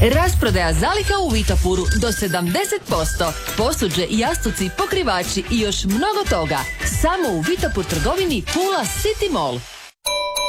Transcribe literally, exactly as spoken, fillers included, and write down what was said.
Rasprodaja zaliha u Vitopuru do sedamdeset posto. Posuđe, jastuci, pokrivači i još mnogo toga. Samo u Vitopur trgovini Pula City Mall.